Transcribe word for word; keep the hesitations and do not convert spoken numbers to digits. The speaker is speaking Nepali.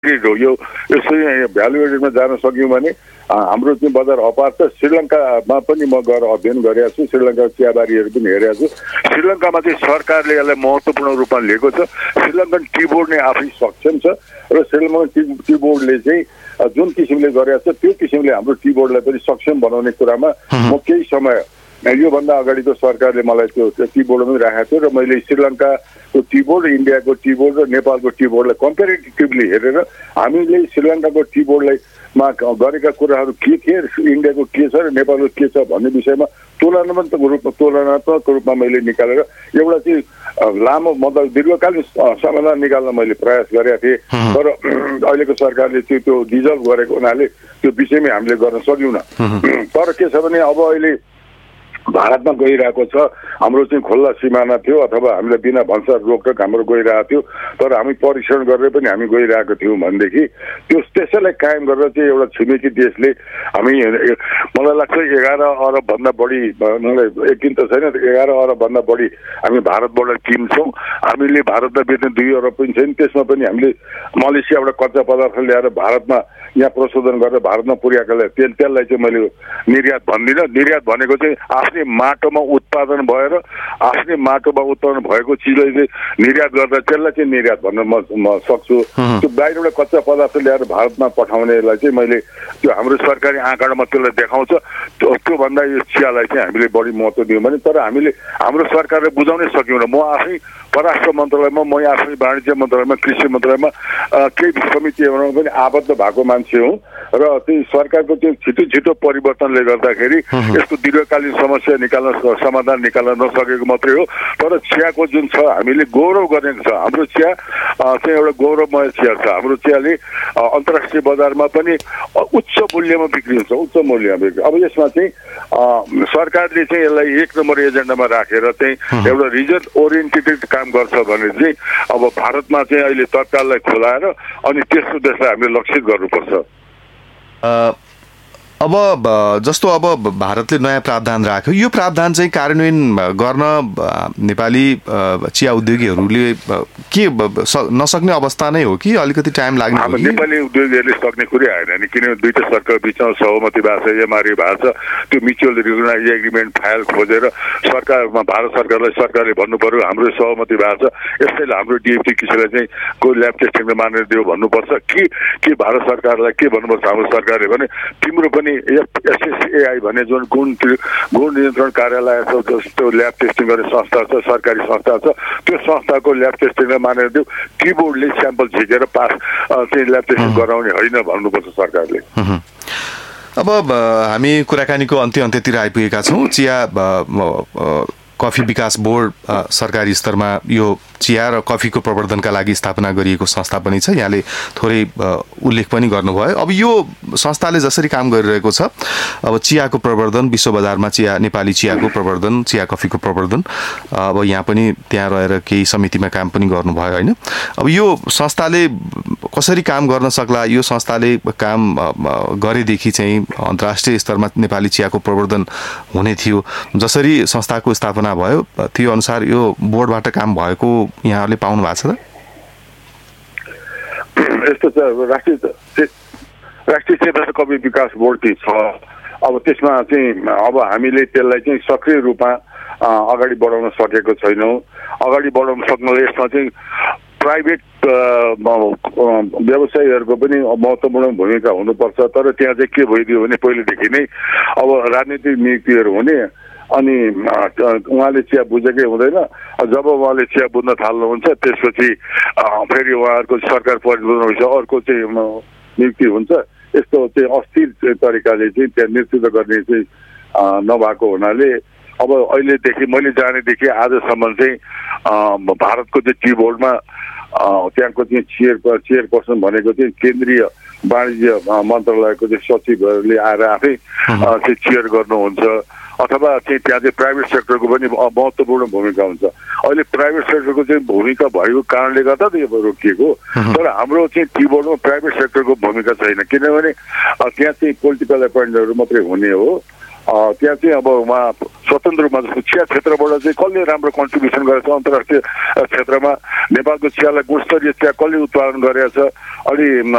हो यो यसरी भ्यालु एडेडमा जान सक्यौँ भने हाम्रो चाहिँ बजार अपार छ। श्रीलङ्कामा पनि म गएर अध्ययन गरेको छु, श्रीलङ्काको चियाबारीहरू पनि हेरेको छु। श्रीलङ्कामा चाहिँ सरकारले यसलाई महत्त्वपूर्ण रूपमा लिएको छ। श्रीलङ्कन टी बोर्ड नै आफै सक्षम छ र श्रीलङ्कन टी टी बोर्डले चाहिँ जुन किसिमले गरेको छ त्यो किसिमले हाम्रो टी बोर्डलाई पनि सक्षम बनाउने कुरामा म केही समय योभन्दा अगाडिको सरकारले मलाई त्यो टी बोर्डमै राखेको थियो र मैले श्रीलङ्काको टी बोर्ड, इन्डियाको टी बोर्ड र नेपालको टी बोर्डलाई कम्पेरिटिभली हेरेर हामीले श्रीलङ्काको टी बोर्डलाई मा गरेका कुराहरू के के, इन्डियाको के छ र नेपालको के छ भन्ने विषयमा तुलनात्मक रूपमा तुलनात्मक रूपमा मैले निकालेर एउटा चाहिँ लामो मतलब दीर्घकालीन समाधान निकाल्न मैले प्रयास गरेका थिएँ। तर अहिलेको सरकारले चाहिँ त्यो डिजल्भ गरेको हुनाले त्यो विषयमै हामीले गर्न सक्यौँ न। तर के छ भने अब अहिले भारतमा गइरहेको छ, हाम्रो चाहिँ खुल्ला सिमाना थियो अथवा हामीले बिना भन्सार रोकटोक हाम्रो गइरहेको थियो, तर हामी परीक्षण गरेर पनि हामी गइरहेको थियौँ भनेदेखि त्यो त्यसैलाई कायम गरेर चाहिँ एउटा छिमेकी देशले हामी मलाई लाग्छ एघार अरबभन्दा बढी, मलाई यकिन त छैन, एघार अरबभन्दा बढी हामी भारतबाट किन्छौँ। हामीले भारतमा बेच्ने दुई अरब पनि छैन, त्यसमा पनि हामीले मलेसियाबाट कच्चा पदार्थ ल्याएर भारतमा यहाँ प्रशोधन गरेर भारतमा पुर्याएकोलाई तेल तेललाई चाहिँ मैले निर्यात भन्दिनँ। निर्यात भनेको चाहिँ आफ्नै माटोमा उत्पादन भएर आफ्नै माटोमा उत्पादन भएको चिजलाई चाहिँ निर्यात गर्दा त्यसलाई चाहिँ निर्यात भन्न म म सक्छु। त्यो बाहिरबाट कच्चा पदार्थ ल्याएर भारतमा पठाउनेलाई चाहिँ मैले त्यो हाम्रो सरकारी आँकडामा त्यसलाई देखाउँछ। त्यो त्योभन्दा यो चियालाई चाहिँ हामीले बढी महत्त्व दियौँ भने, तर हामीले हाम्रो सरकारले बुझाउनै सक्यौँ। म आफै परराष्ट्र मन्त्रालयमा, म आफै वाणिज्य मन्त्रालयमा, कृषि मन्त्रालयमा केही समितिहरूमा पनि आबद्ध भएको मान्छे हुँ र त्यही सरकारको त्यो छिटो छिटो परिवर्तनले गर्दाखेरि यस्तो दीर्घकालीन समस्या निकाल्न समाधान निकाल्न नसकेको मात्रै हो। तर चियाको जुन छ हामीले गौरव गरेको छ, हाम्रो चिया चाहिँ एउटा गौरवमय चिया छ। हाम्रो चियाले अन्तर्राष्ट्रिय बजारमा पनि उच्च मूल्यमा बिक्री हुन्छ, उच्च मूल्यमा बिक्री। अब यसमा चाहिँ सरकारले चाहिँ यसलाई एक नम्बर एजेन्डामा राखेर चाहिँ एउटा रिजल्ट ओरिएन्टेड काम गर्छ भने चाहिँ अब भारतमा चाहिँ अहिले तत्काललाई खुलाएर अनि तेस्रो देशलाई हामीले लक्षित गर्नुपर्छ। अब जस्तो अब भारतले नयाँ प्रावधान राख्यो, यो प्रावधान चाहिँ कार्यान्वयन गर्न नेपाली चिया उद्योगीहरूले के नसक्ने अवस्था नै हो कि अलिकति टाइम लाग्ने हो? नेपाली उद्योगीहरूले सक्ने कुरै आएन नि, किनभने दुईटा सरकार बिचमा सहमति भएको छ, एमआरए भएको छ। त्यो म्युचुअल रिकगनाइज एग्रिमेन्ट फाइल खोजेर सरकारमा भारत सरकारलाई सरकारले भन्नु पर्यो हाम्रो सहमति भएको छ, यसैले हाम्रो डिएफटी किसिमलाई चाहिँ को ल्याब टेस्टिङमा मानेर दियो भन्नुपर्छ कि के भारत सरकारलाई के भन्नुपर्छ हाम्रो सरकारले भने तिम्रो पनि एसएसएआई भन्ने जुन गुण गुण नियन्त्रण कार्यालय छ, त्यो ल्याब टेस्टिङ गर्ने संस्था छ, सरकारी संस्था छ, त्यो संस्थाको ल्याब टेस्टिङलाई मानेर दियो। किबोर्डले स्याम्पल झिकेर पास चाहिँ ल्याब टेस्टिङ गराउने होइन भन्नुपर्छ सरकारले। अब हामी कुराकानीको अन्त्य अन्त्यतिर आइपुगेका छौँ। चिया कफी विकास बोर्ड सरकारी स्तरमा यो चिया र कफीको प्रवर्धनका लागि स्थापना गरिएको संस्था पनि छ, यहाँले थोरै उल्लेख पनि गर्नुभयो। अब यो संस्थाले जसरी काम गरिरहेको छ, अब चियाको प्रवर्धन, विश्व बजारमा चिया नेपाली चियाको प्रवर्धन, चिया कफीको प्रवर्धन, अब यहाँ पनि त्यहाँ रहेर केही समितिमा काम पनि गर्नुभयो होइन? अब यो संस्थाले कसरी काम गर्न सक्ला? यो संस्थाले काम गरेदेखि चाहिँ अन्तर्राष्ट्रिय स्तरमा नेपाली चियाको प्रवर्धन हुने थियो, जसरी संस्थाको स्थापना भयो त्यो अनुसार यो बोर्डबाट काम भएको यहाँहरूले पाउनु भएको छ त? यस्तो छ, राष्ट्रिय राष्ट्रिय क्षेत्र कफी विकास बोर्ड चाहिँ छ। अब त्यसमा चाहिँ अब हामीले त्यसलाई चाहिँ सक्रिय रूपमा अगाडि बढाउन सकेको छैनौँ। अगाडि बढाउन सक्नलाई यसमा चाहिँ प्राइभेट व्यवसायीहरूको पनि महत्त्वपूर्ण भूमिका हुनुपर्छ। तर त्यहाँ चाहिँ के भइदियो भने पहिलेदेखि नै अब राजनीतिक नियुक्तिहरू हुने, अनि उहाँले चिया बुझेकै हुँदैन। जब उहाँले चिया बुझ्न थाल्नुहुन्छ त्यसपछि फेरि उहाँहरूको सरकार परिवर्तन हुन्छ, अर्को चाहिँ नियुक्ति हुन्छ। यस्तो चाहिँ अस्थिर तरिकाले चाहिँ त्यहाँ नेतृत्व गर्ने चाहिँ नभएको हुनाले अब अहिलेदेखि मैले जानेदेखि आजसम्म चाहिँ भारतको चाहिँ टी बोर्डमा त्यहाँको चाहिँ चेयर चेयरपर्सन भनेको चाहिँ केन्द्रीय वाणिज्य मन्त्रालयको चाहिँ सचिवहरूले आएर आफै चाहिँ चेयर गर्नुहुन्छ, अथवा चाहिँ त्यहाँ चाहिँ प्राइभेट सेक्टरको पनि महत्त्वपूर्ण भूमिका हुन्छ। अहिले प्राइभेट सेक्टरको चाहिँ भूमिका भएको कारणले गर्दा त यो रोकिएको, तर हाम्रो चाहिँ टी बोर्डमा प्राइभेट सेक्टरको भूमिका छैन, किनभने त्यहाँ चाहिँ पोलिटिकल एपोइन्टमेन्टहरू मात्रै हुने हो। त्यहाँ चाहिँ अब उहाँ स्वतन्त्र रूपमा चिया क्षेत्रबाट चाहिँ कसले राम्रो कन्ट्रिब्युसन गरेको छ अन्तर्राष्ट्रिय क्षेत्रमा नेपालको चियालाई गुणस्तरीय चिया कसले उत्पादन गरेको छ अलि